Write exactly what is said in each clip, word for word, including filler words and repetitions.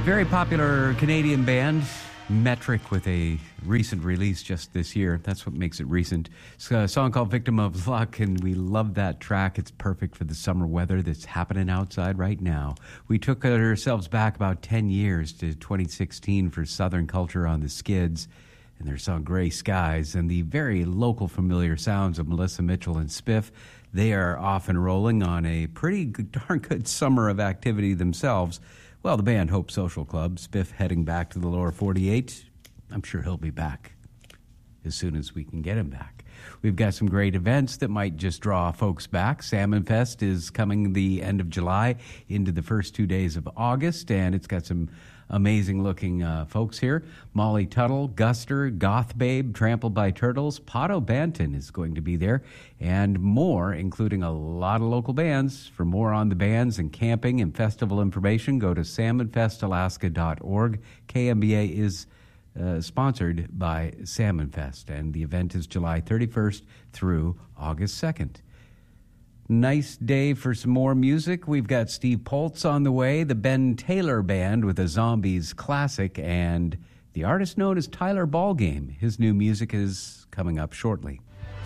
Very popular Canadian band, Metric, with a recent release just this year. That's what makes it recent. It's a song called Victim of Luck, and we love that track. It's perfect for the summer weather that's happening outside right now. We took ourselves back about ten years to twenty sixteen for Southern Culture on the Skids and their song Gray Skies, and the very local familiar sounds of Melissa Mitchell and Spiff. They are off and rolling on a pretty good, darn good summer of activity themselves. Well, the band Hope Social Club, Spiff heading back to the lower forty-eight. I'm sure he'll be back as soon as we can get him back. We've got some great events that might just draw folks back. Salmon Fest is coming the end of July into the first two days of August, and it's got some amazing-looking uh, folks here. Molly Tuttle, Guster, Goth Babe, Trampled by Turtles, Pato Banton is going to be there, and more, including a lot of local bands. For more on the bands and camping and festival information, go to salmon fest alaska dot org. K M B A is uh, sponsored by Salmon Fest, and the event is July thirty-first through August second. Nice day for some more music. We've got Steve Poltz on the way, the Ben Taylor Band with a Zombies classic, and the artist known as Tyler Ballgame. His new music is coming up shortly.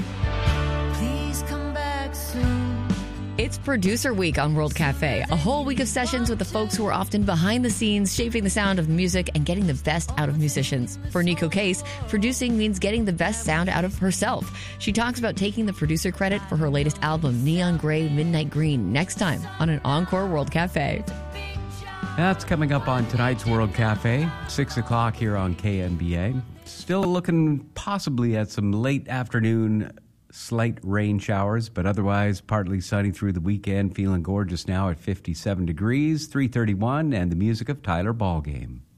Please come back soon. It's Producer Week on World Cafe, a whole week of sessions with the folks who are often behind the scenes, shaping the sound of music and getting the best out of musicians. For Nico Case, producing means getting the best sound out of herself. She talks about taking the producer credit for her latest album, Neon Gray, Midnight Green, next time on an Encore World Cafe. That's coming up on tonight's World Cafe, six o'clock here on K N B A. Still looking possibly at some late afternoon slight rain showers, but otherwise partly sunny through the weekend. Feeling gorgeous now at fifty-seven degrees, three thirty-one, and the music of Tyler Ballgame.